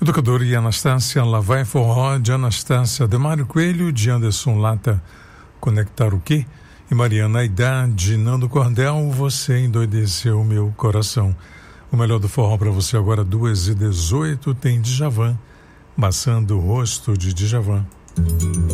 Educador e Anastácia, Lá Vai Forró, de Anastácia, de Mário Coelho, de Anderson Lata, Conectar o Quê? E Mariana Aidá, de Nando Cordel, Você Endoideceu Meu Coração. O melhor do forró para você agora, 2h18, tem Djavan, Maçã do Rosto, de Djavan.